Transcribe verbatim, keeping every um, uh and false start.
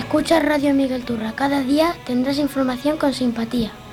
Escucha Radio Miguel Turra. Cada día tendrás información con simpatía.